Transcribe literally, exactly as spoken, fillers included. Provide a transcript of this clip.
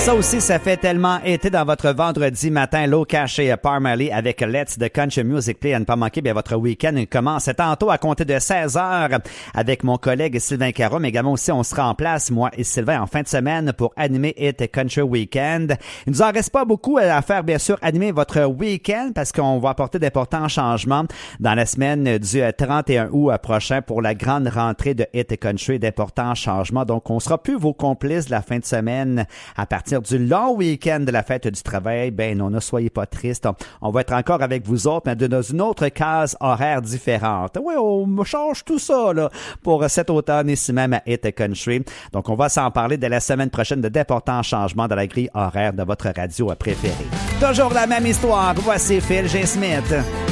Ça aussi, ça fait tellement été dans votre vendredi matin, Low Cash et Parmalee avec Let's the Country Music Play. À ne pas manquer, bien, votre week-end commence tantôt à compter de seize heures avec mon collègue Sylvain Caron, mais également aussi, on sera en place, moi et Sylvain, en fin de semaine pour animer Hit Country Weekend. Il nous en reste pas beaucoup à faire, bien sûr, animer votre week-end parce qu'on va apporter d'importants changements dans la semaine du trente et un août prochain pour la grande rentrée de Hit Country, d'importants changements. Donc, on sera plus vos complices de la fin de semaine à partir du long week-end de la fête du travail. Ben non, ne soyez pas tristes. On, on va être encore avec vous autres, mais dans une autre case horaire différente. Oui, on change tout ça là pour cet automne ici même à Hit Country. Donc, on va s'en parler dès la semaine prochaine de d'importants changements dans la grille horaire de votre radio préférée. Toujours la même histoire. Voici Phil G. Smith.